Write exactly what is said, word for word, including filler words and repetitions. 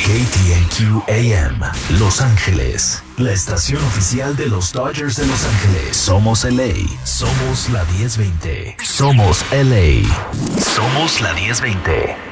T N Q A M, Los Ángeles, la estación oficial de los Dodgers de Los Ángeles. Somos L A, somos la diez veinte. Somos L A, somos la diez veinte.